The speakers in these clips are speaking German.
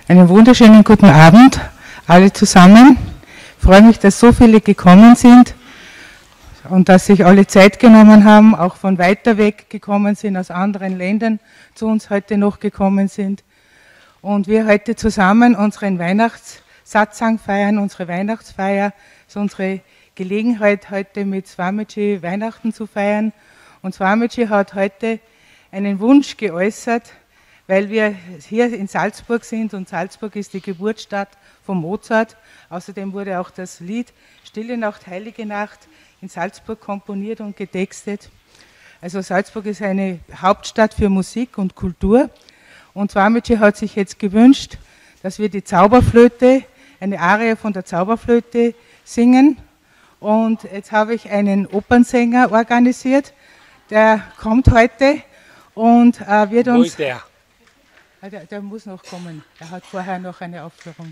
Einen wunderschönen guten Abend, alle zusammen. Ich freue mich, dass so viele gekommen sind und dass sich alle Zeit genommen haben, auch von weiter weg gekommen sind, aus anderen Ländern zu uns heute noch gekommen sind. Und wir heute zusammen unseren Weihnachtssatzang feiern, unsere Weihnachtsfeier. Das ist unsere Gelegenheit, heute mit Swamiji Weihnachten zu feiern. Und Swamiji hat heute einen Wunsch geäußert, weil wir hier in Salzburg sind und Salzburg ist die Geburtsstadt von Mozart. Außerdem wurde auch das Lied Stille Nacht, Heilige Nacht in Salzburg komponiert und getextet. Also Salzburg ist eine Hauptstadt für Musik und Kultur. Und Swamiji hat sich jetzt gewünscht, dass wir die Zauberflöte, eine Arie von der Zauberflöte singen. Und jetzt habe ich einen Opernsänger organisiert, der kommt heute und wird uns... Wo ist der? Der muss noch kommen. Er hat vorher noch eine Aufführung.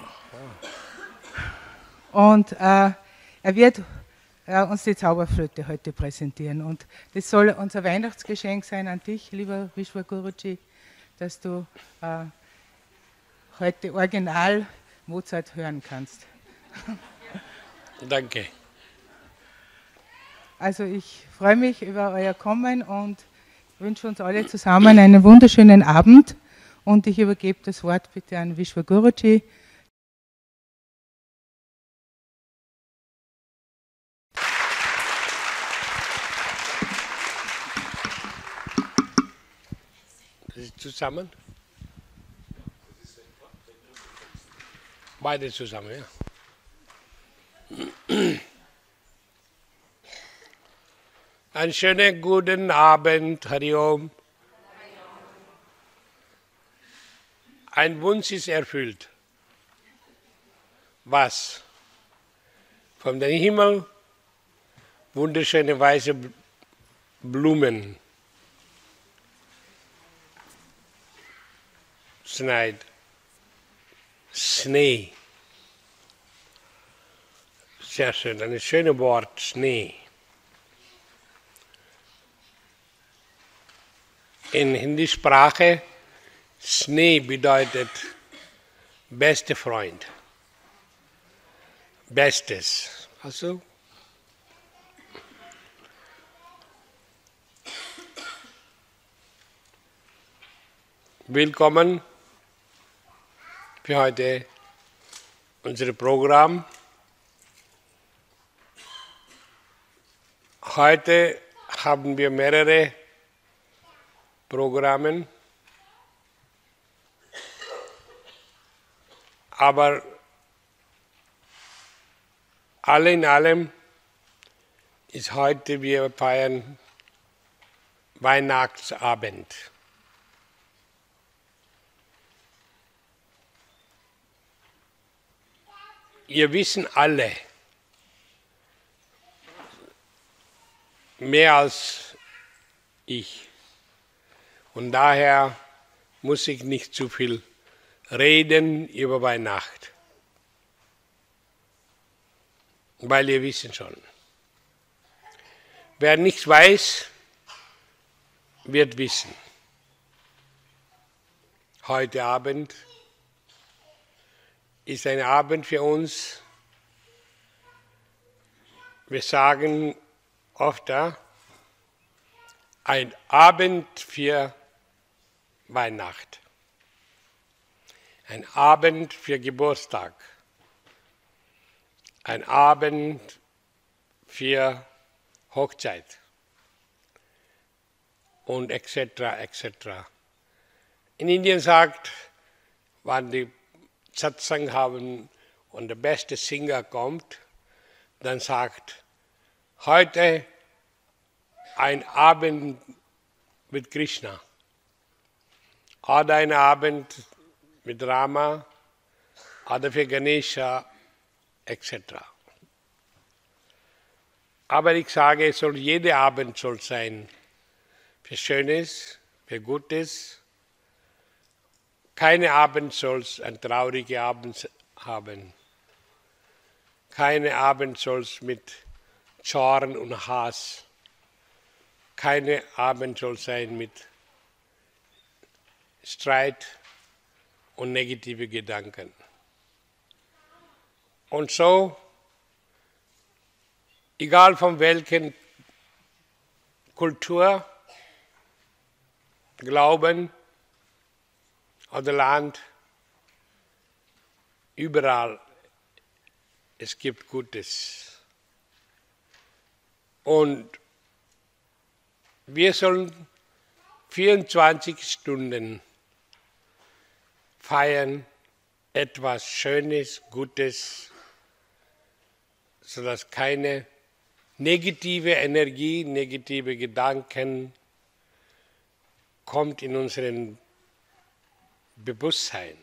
Und er wird uns die Zauberflöte heute präsentieren. Und das soll unser Weihnachtsgeschenk sein an dich, lieber Vishwa Guruji, dass du heute original Mozart hören kannst. Danke. Also ich freue mich über euer Kommen und wünsche uns alle zusammen einen wunderschönen Abend. Und ich übergebe das Wort bitte an Vishwa Guruji. Das ist zusammen? Beide zusammen, ja. Einen schönen guten Abend, Hari Om. Ein Wunsch ist erfüllt. Was? Von dem Himmel wunderschöne weiße Blumen schneit. Schnee. Sehr schön, ein schönes Wort, Schnee. In Hindi-Sprache Schnee bedeutet bester Freund, Bestes. Also willkommen für heute unser Programm. Heute haben wir mehrere Programme. Aber alle in allem ist heute, wir feiern Weihnachtsabend. Ihr wissen alle, mehr als ich. Und daher muss ich nicht zu viel reden über Weihnacht. Weil ihr wissen schon. Wer nichts weiß, wird wissen. Heute Abend ist ein Abend für uns. Wir sagen oft, ein Abend für Weihnacht. Ein Abend für Geburtstag, ein Abend für Hochzeit und etc. etc. In Indien sagt, wenn die Satsang haben und der beste Singer kommt, dann sagt, heute ein Abend mit Krishna oder ein Abend mit Rama oder für Ganesha etc. Aber ich sage, jeder Abend soll sein für Schönes, für Gutes. Kein Abend soll ein trauriger Abend haben. Kein Abend soll es mit Zorn und Hass. Kein Abend soll sein mit Streit und negative Gedanken. Und so, egal von welchen Kultur, Glauben oder Land, überall, es gibt Gutes. Und wir sollen 24 Stunden feiern, etwas Schönes, Gutes, sodass keine negative Energie, negative Gedanken kommt in unseren Bewusstsein.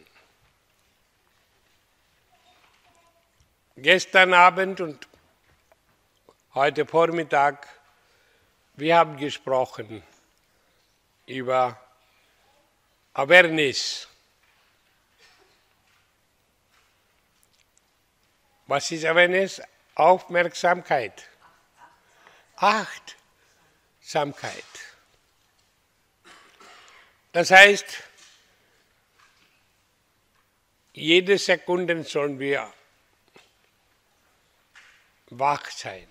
Gestern Abend und heute Vormittag, wir haben gesprochen über Awareness. Was ist Awareness? Aufmerksamkeit. Achtsamkeit. Das heißt, jede Sekunde sollen wir wach sein.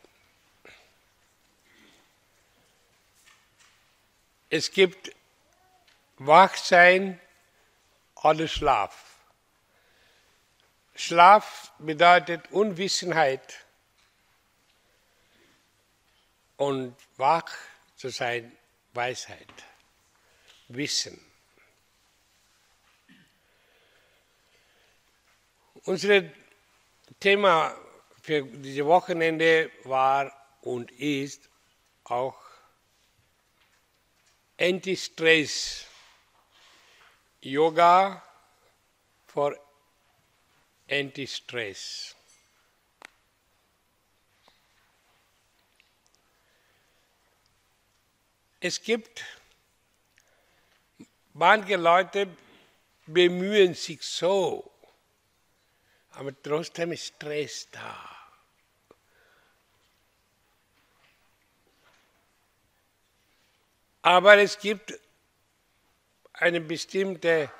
Es gibt Wachsein oder Schlaf. Schlaf bedeutet Unwissenheit und wach zu sein, Weisheit, Wissen. Unser Thema für dieses Wochenende war und ist auch Anti-Stress, Yoga for Anti-Stress. Es gibt manche Leute, bemühen sich so, aber trotzdem ist Stress da. Aber es gibt eine bestimmte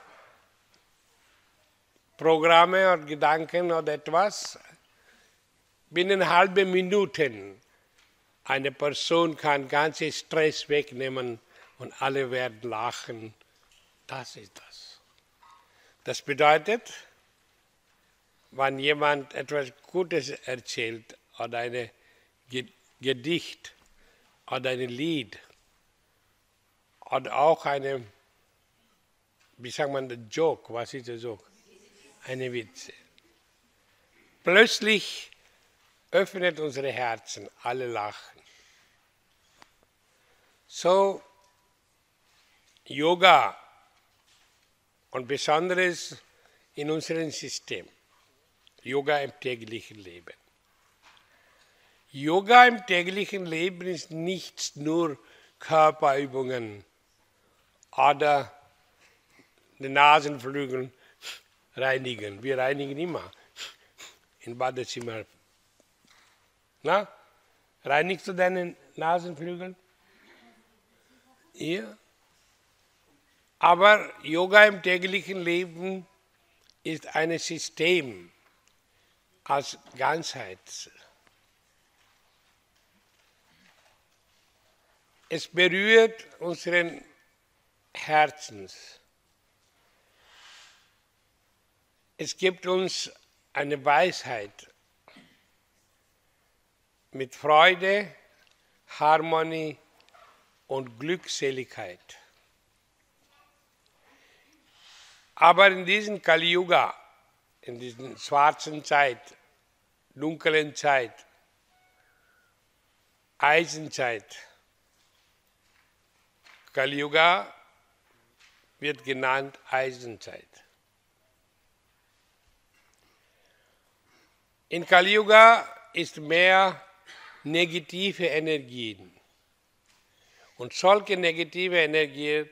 Programme oder Gedanken oder etwas, binnen halben Minuten eine Person kann ganzen Stress wegnehmen und alle werden lachen. Das ist das. Das bedeutet, wenn jemand etwas Gutes erzählt oder ein Gedicht oder ein Lied oder auch eine, wie sagt man, ein Joke, was ist der Joke? Eine Witze. Plötzlich öffnet unsere Herzen, alle lachen. So, Yoga und Besonderes in unserem System. Yoga im täglichen Leben. Yoga im täglichen Leben ist nicht nur Körperübungen oder den Nasenflügel reinigen. Wir reinigen immer im Badezimmer. Na? Reinigst du deinen Nasenflügel? Ja. Aber Yoga im täglichen Leben ist ein System als Ganzheit. Es berührt unseren Herzens. Es gibt uns eine Weisheit mit Freude, Harmonie und Glückseligkeit. Aber in diesem Kali Yuga, in dieser schwarzen Zeit, dunklen Zeit, Eisenzeit, Kali Yuga wird genannt Eisenzeit. In Kali Yuga ist mehr negative Energien. Und solche negative Energien